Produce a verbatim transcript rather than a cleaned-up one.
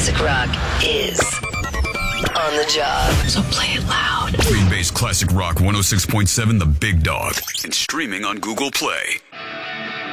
Classic Rock is on the job. So play it loud. Green Bay's Classic Rock one oh six point seven, The Big Dog. And streaming on Google Play.